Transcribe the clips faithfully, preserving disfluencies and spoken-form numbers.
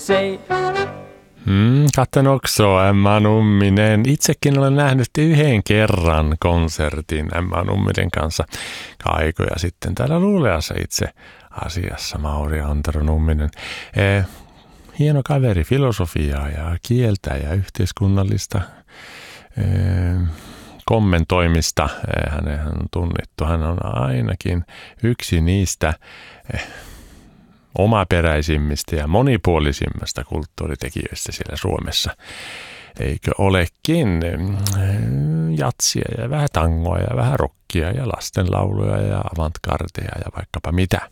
Say. Hmm, Kattanokso, Emma Numminen. Itsekin olen nähnyt yhden kerran konsertin Emma Numminen kanssa aikoja sitten täällä Luuleassa itse asiassa, Mauri Antero Numminen. Eh, hieno kaveri, filosofiaa ja kieltä ja yhteiskunnallista eh, kommentoimista. Eh, hänen on tunnettu. Hän on ainakin yksi niistä eh, omaperäisimmistä ja monipuolisimmasta kulttuuritekijöistä siellä Suomessa. Eikö olekin jatsia ja vähän tangoa ja vähän rockia ja lastenlauluja ja avantgardeja ja vaikkapa mitä.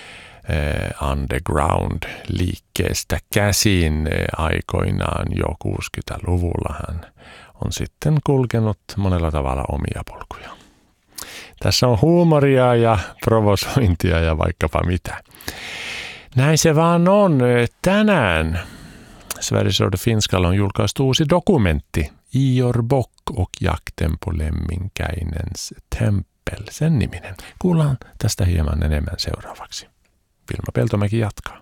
Underground-liikkeestä käsin aikoinaan jo kuusikymmentäluvulla hän on sitten kulkenut monella tavalla omia polkuja. Tässä on huumoria ja provosointia ja vaikkapa mitä. Näin se vaan on. Tänään Sveriges Radio Finskalla on julkaistu uusi dokumentti Ior Bock och jakten på Lemminkäinens tempel, sen niminen. Kuullaan tästä hieman enemmän seuraavaksi. Vilma Peltomäki jatkaa.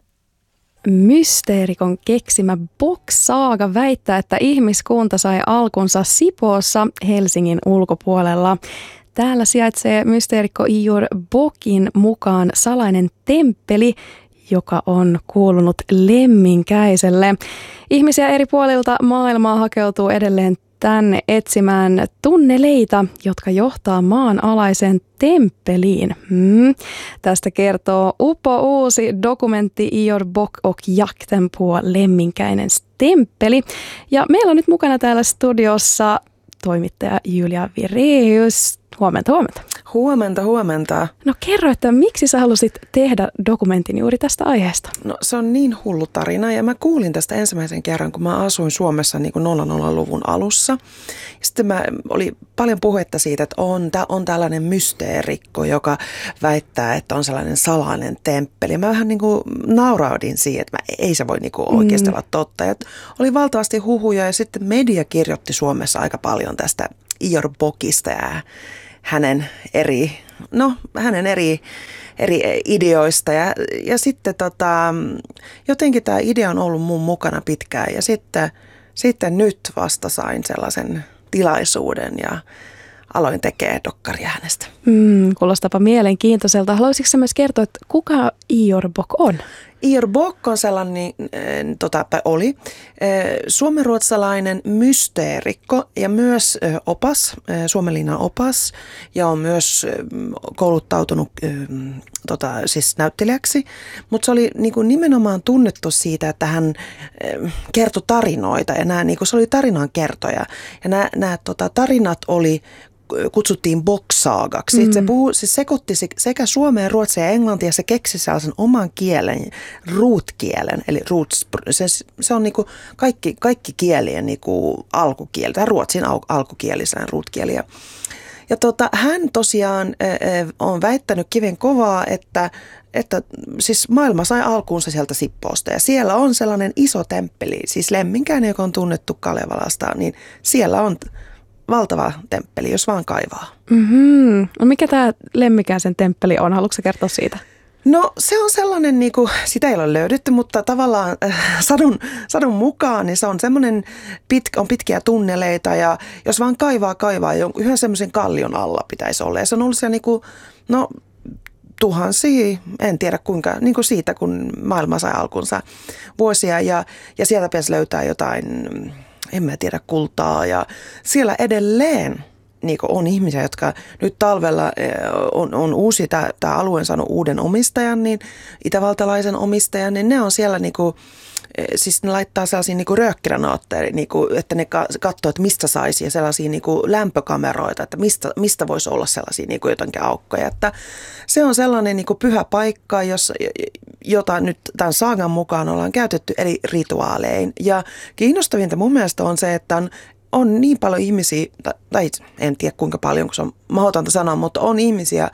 Mysteerikon keksimä Bock-saaga väittää, että ihmiskunta sai alkunsa Sipoossa Helsingin ulkopuolella. Täällä sijaitsee mysteerikko Ior Bockin mukaan salainen temppeli, joka on kuulunut Lemminkäiselle. Ihmisiä eri puolilta maailmaa hakeutuu edelleen tänne etsimään tunneleita, jotka johtaa maanalaiseen temppeliin. Hmm. Tästä kertoo upo uusi dokumentti Ior Bock och jakten på Lemminkäinens temppeli. Ja meillä on nyt mukana täällä studiossa toimittaja Julia Vireus. Huomenta, huomenta. Huomenta, huomenta. No kerro, että miksi sä halusit tehdä dokumentin juuri tästä aiheesta? No se on niin hullu tarina ja mä kuulin tästä ensimmäisen kerran, kun mä asuin Suomessa niin kuin nolla nolla luvun alussa. Sitten mä, oli paljon puhetta siitä, että on, on tällainen mysteerikko, joka väittää, että on sellainen salainen temppeli. Mä vähän niin kuin nauraudin siihen, että mä, ei se voi niin kuin oikeasti mm. olla totta. Ja oli valtavasti huhuja ja sitten media kirjoitti Suomessa aika paljon tästä Ior Bockista ja hänen eri, no, hänen eri, eri ideoista ja, ja sitten tota, jotenkin tämä idea on ollut mun mukana pitkään ja sitten, sitten nyt vasta sain sellaisen tilaisuuden ja aloin tekemään dokkaria hänestä. Mm, kuulostapa mielenkiintoiselta. Haluaisitko sä myös kertoa, että kuka Ior Bock on? Ior Bock on sellainen, tota, oli suomenruotsalainen mysteerikko ja myös opas, Suomenlinnan opas ja on myös kouluttautunut tota, siis näyttelijäksi, mutta se oli niin kuin nimenomaan tunnettu siitä, että hän kertoi tarinoita ja nämä, niin kuin, se oli tarinan kertoja ja nämä, nämä tota, tarinat oli kutsuttiin Bock-saagaksi. Mm. Se, puhui, se sekoitti sekä suomea, ruotsia ja englantia ja se keksi sellaisen oman kielen, root-kielen. Eli roots, se, se on niinku kaikki, kaikki kielien niinku alkukieli, tai ruotsin al, alkukieli, sellainen root-kieli. Ja, ja tota, hän tosiaan äh, on väittänyt kiven kovaa, että, että siis maailma sai alkuunsa sieltä Sippoosta. Ja siellä on sellainen iso temppeli, siis Lemminkäinen, joka on tunnettu Kalevalasta, niin siellä on valtava temppeli, jos vaan kaivaa. Mm-hmm. No mikä tämä Lemminkäisen temppeli on? Haluatko kertoa siitä? No se on sellainen, niin kuin, sitä ei ole löydetty, mutta tavallaan äh, sadun, sadun mukaan niin se on semmoinen, pit, on pitkiä tunneleita ja jos vaan kaivaa, kaivaa, yhden semmoisen kallion alla pitäisi olla. Ja se on ollut siellä niin kuin, no tuhansia, en tiedä kuinka, niin kuin siitä kun maailma sai alkunsa vuosia ja, ja sieltä pitäisi löytää jotain, en mä tiedä, kultaa ja siellä edelleen niin on ihmisiä, jotka nyt talvella on, on uusi, tämä alue on saanut uuden omistajan, niin itävaltalaisen omistajan, niin ne on siellä niin kuin, siis ne laittaa sellaisia niin kuin röökkiranootteja, niin kuin, että ne katsoo, että mistä saisi ja sellaisia niin kuin lämpökameroita, että mistä, mistä voisi olla sellaisia niin kuin jotenkin aukkoja. Että se on sellainen niin kuin pyhä paikka, jos, jota nyt tämän saagan mukaan ollaan käytetty eri rituaalein. Ja kiinnostavinta mun mielestä on se, että on On niin paljon ihmisiä, tai en tiedä kuinka paljon, kun se on mahdotonta sanoa, mutta on ihmisiä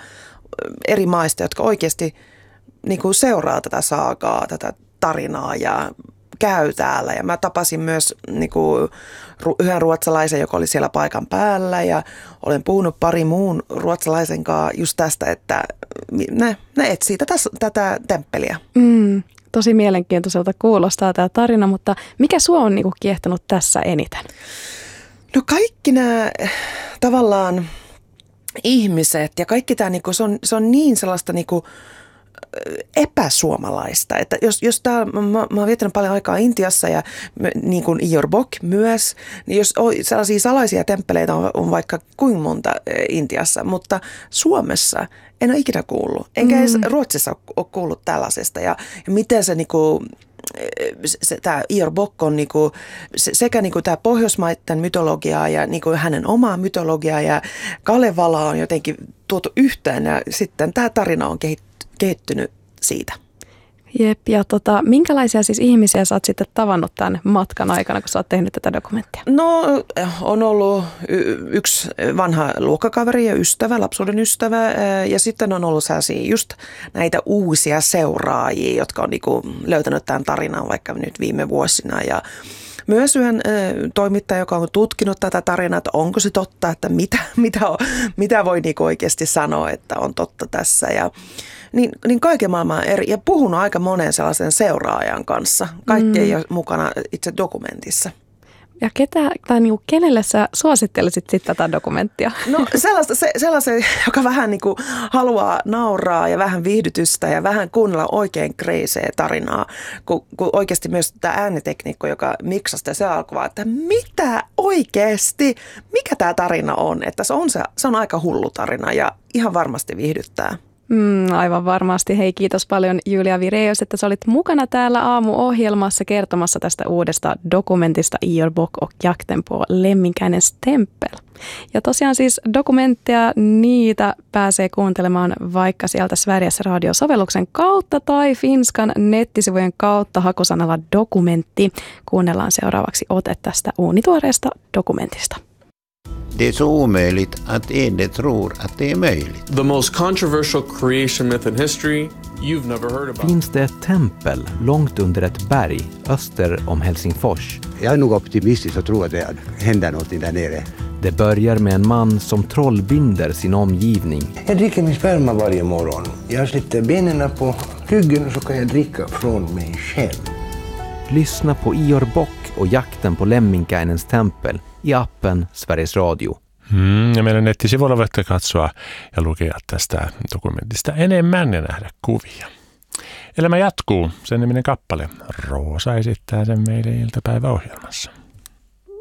eri maista, jotka oikeasti niin kuin seuraa tätä saagaa, tätä tarinaa ja käy täällä. Ja mä tapasin myös niin kuin yhden ruotsalaisen, joka oli siellä paikan päällä ja olen puhunut pari muun ruotsalaisen kanssa just tästä, että ne, ne etsii tätä, tätä temppeliä. Mm. Tosi mielenkiintoiselta kuulostaa tämä tarina, mutta mikä sua on niinku kiehtonut tässä eniten? No kaikki nämä tavallaan ihmiset ja kaikki tämä, niinku, se, on, se on niin sellaista niinku epäsuomalaista. Että jos, jos tää, mä, mä oon viettänyt paljon aikaa Intiassa ja niin kuin Ior Bok myös, niin jos on sellaisia salaisia temppeleitä on, on vaikka kuinka monta Intiassa, mutta Suomessa en ole ikinä kuullut. Enkä edes mm. Ruotsissa ole kuullut tällaisesta. Ja, ja miten se niinku Se, tämä Ior Bok on niinku, se, sekä niinku tämä pohjoismaiden mytologiaa ja niinku hänen omaa mytologiaa ja Kalevala on jotenkin tuotu yhteen ja sitten tämä tarina on kehittynyt siitä. Jep, ja tota, minkälaisia siis ihmisiä sä oot sitten tavannut tämän matkan aikana, kun sä oot tehnyt tätä dokumenttia? No on ollut y- yksi vanha luokkakaveri ja ystävä, lapsuuden ystävä ja sitten on ollut sellaisia just näitä uusia seuraajia, jotka on niinku löytänyt tämän tarinan vaikka nyt viime vuosina ja myös yhden ö, toimittaja, joka on tutkinut tätä tarinaa, että onko se totta, että mitä, mitä, on, mitä voi niinku oikeasti sanoa, että on totta tässä ja Niin, niin kaiken maailman eri, ja puhunut aika monen sellaisen seuraajan kanssa. Kaikki mm. ei ole mukana itse dokumentissa. Ja ketä, tai niin kuin, kenelle sä suosittelisit sitten tätä dokumenttia? No sellaista, se, sellaisen, joka vähän niin kuin haluaa nauraa ja vähän viihdytystä ja vähän kuunnella oikein kreisee tarinaa. Kun, kun oikeasti myös tämä äänitekniikko, joka miksasi sitä, se alkoi, että mitä oikeasti, mikä tämä tarina on. Että se on, se, se on aika hullu tarina ja ihan varmasti viihdyttää. Mm, aivan varmasti. Hei, kiitos paljon Julia Vireus, että sä olit mukana täällä aamuohjelmassa kertomassa tästä uudesta dokumentista Ior Bok och jakten på Lemminkäinens tempel. Ja tosiaan siis dokumentteja, niitä pääsee kuuntelemaan vaikka sieltä Sveriges Radio-sovelluksen kautta tai Finskan nettisivujen kautta hakusanalla dokumentti. Kuunnellaan seuraavaksi ote tästä uunituoreesta dokumentista. Det är så omöjligt att Ede tror att det är möjligt. The most controversial creation myth in history you've never heard about. Finns det ett tempel långt under ett berg öster om Helsingfors? Jag är nog optimistisk och tror att det händer något där nere. Det börjar med en man som trollbinder sin omgivning. Jag dricker min sperma varje morgon. Jag sliter benen på ryggen så kan jag dricka från mig själv. Lyssna på Ior Bok och jakten på Lemminkäinens tempel i appen Sveriges Radio. Mm, ja meidän nettisivuilla voitte katsoa ja lukea tästä dokumentista enemmän ja nähdä kuvia. Elämä jatkuu, sen niminen kappale. Roosa esittää sen meidän iltapäiväohjelmassa.